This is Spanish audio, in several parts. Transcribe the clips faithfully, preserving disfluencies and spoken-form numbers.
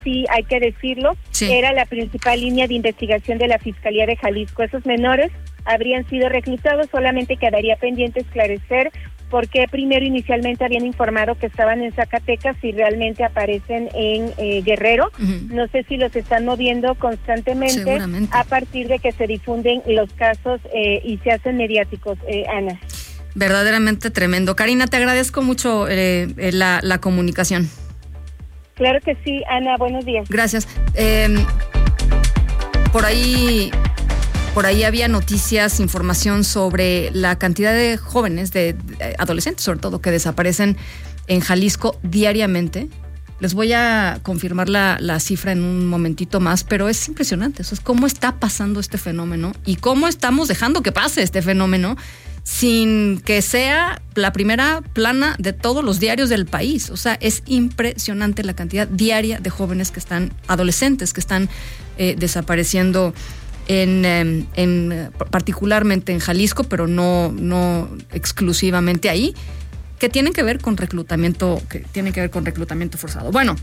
sí hay que decirlo, sí. Era la principal línea de investigación de la Fiscalía de Jalisco. Esos menores habrían sido reclutados, solamente quedaría pendiente esclarecer por qué primero inicialmente habían informado que estaban en Zacatecas y realmente aparecen en eh, Guerrero. Uh-huh. No sé si los están moviendo constantemente a partir de que se difunden los casos eh, y se hacen mediáticos, eh, Ana. Verdaderamente tremendo. Karina, te agradezco mucho eh, eh, la, la comunicación. Claro que sí, Ana, buenos días. Gracias. Eh, por ahí... Por ahí había noticias, información sobre la cantidad de jóvenes, de, de adolescentes sobre todo, que desaparecen en Jalisco diariamente. Les voy a confirmar la, la cifra en un momentito más, pero es impresionante. Eso es cómo está pasando este fenómeno y cómo estamos dejando que pase este fenómeno sin que sea la primera plana de todos los diarios del país. O sea, es impresionante la cantidad diaria de jóvenes que están, adolescentes que están eh, desapareciendo En, en particularmente en Jalisco, pero no, no exclusivamente ahí, que tienen que ver con reclutamiento, que tienen que ver con reclutamiento forzado. Bueno,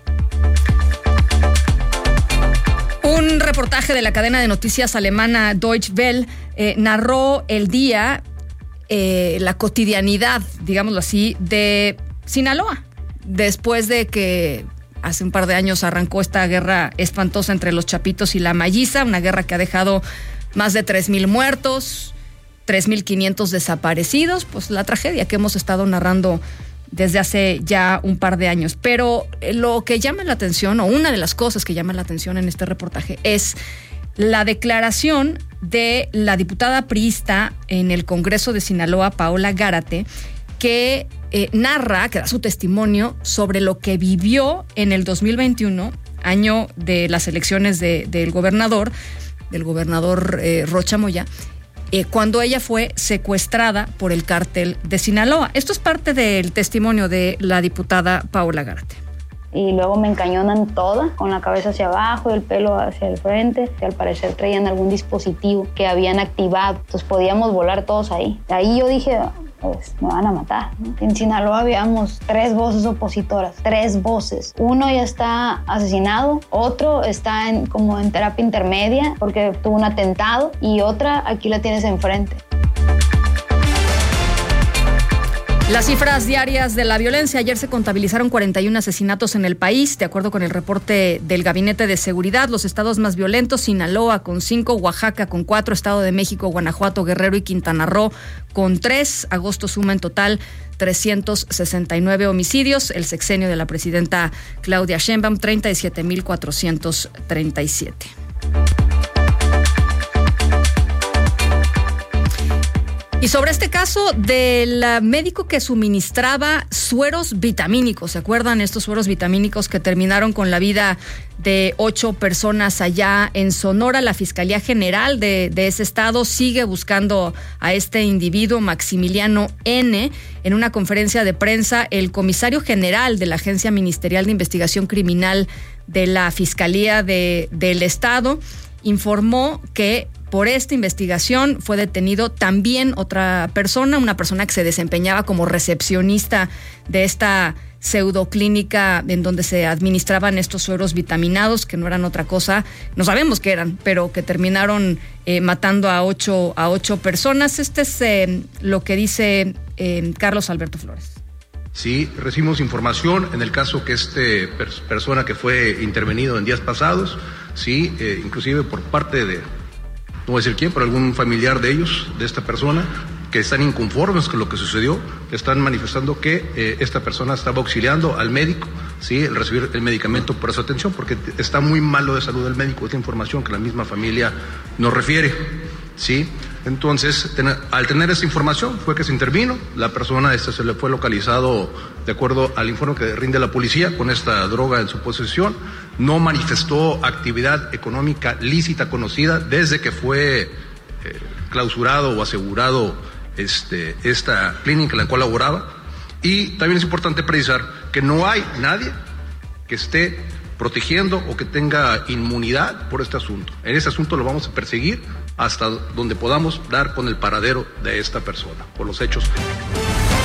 un reportaje de la cadena de noticias alemana Deutsche Welle eh, narró el día, eh, la cotidianidad, digámoslo así, de Sinaloa, después de que hace un par de años arrancó esta guerra espantosa entre los chapitos y la malliza, una guerra que ha dejado más de tres mil muertos, tres mil quinientos desaparecidos, pues la tragedia que hemos estado narrando desde hace ya un par de años. Pero lo que llama la atención, o una de las cosas que llama la atención en este reportaje, es la declaración de la diputada priista en el Congreso de Sinaloa, Paola Gárate, que eh, narra, que da su testimonio sobre lo que vivió en el dos mil veintiuno, año de las elecciones de, del gobernador, del gobernador eh, Rocha Moya, eh, cuando ella fue secuestrada por el cártel de Sinaloa. Esto es parte del testimonio de la diputada Paola Gárate. Y luego me encañonan toda, con la cabeza hacia abajo y el pelo hacia el frente, que al parecer traían algún dispositivo que habían activado, entonces podíamos volar todos ahí. Ahí yo dije, pues me van a matar, ¿no? En Sinaloa habíamos tres voces opositoras, tres voces. Uno ya está asesinado, otro está en, como en terapia intermedia porque tuvo un atentado, y otra aquí la tienes enfrente. Las cifras diarias de la violencia. Ayer se contabilizaron cuarenta y uno asesinatos en el país, de acuerdo con el reporte del Gabinete de Seguridad. Los estados más violentos: Sinaloa con cinco, Oaxaca con cuatro, Estado de México, Guanajuato, Guerrero y Quintana Roo con tres. Agosto suma en total trescientos sesenta y nueve homicidios. El sexenio de la presidenta Claudia Sheinbaum, treinta y siete mil cuatrocientos treinta y siete. Y sobre este caso del médico que suministraba sueros vitamínicos, ¿se acuerdan? Estos sueros vitamínicos que terminaron con la vida de ocho personas allá en Sonora. La Fiscalía General de, de ese estado sigue buscando a este individuo, Maximiliano N. En una conferencia de prensa, el comisario general de la Agencia Ministerial de Investigación Criminal de la Fiscalía de, del Estado informó que por esta investigación fue detenido también otra persona, una persona que se desempeñaba como recepcionista de esta pseudoclínica en donde se administraban estos sueros vitaminados, que no eran otra cosa, no sabemos qué eran, pero que terminaron eh, matando a ocho, a ocho personas. Este es eh, lo que dice eh, Carlos Alberto Flores. Sí, recibimos información en el caso que este pers- persona que fue intervenido en días pasados, sí, eh, inclusive por parte de, no voy a decir quién, pero algún familiar de ellos, de esta persona, que están inconformes con lo que sucedió, están manifestando que eh, esta persona estaba auxiliando al médico, sí, el recibir el medicamento por esa atención, porque está muy malo de salud el médico, esta información que la misma familia nos refiere, sí. Entonces, ten, al tener esa información fue que se intervino, la persona esta se le fue localizado de acuerdo al informe que rinde la policía con esta droga en su posesión, no manifestó actividad económica lícita conocida desde que fue eh, clausurado o asegurado este, esta clínica en la cual laboraba, y también es importante precisar que no hay nadie que esté protegiendo o que tenga inmunidad por este asunto. En este asunto lo vamos a perseguir hasta donde podamos dar con el paradero de esta persona, por los hechos.